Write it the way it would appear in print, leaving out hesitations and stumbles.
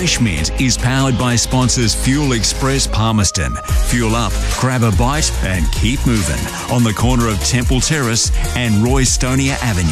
Fresh Mint is powered by sponsors Fuel Express Palmerston. Fuel up, grab a bite and keep moving on the corner of Temple Terrace and Roy Stonier Avenue.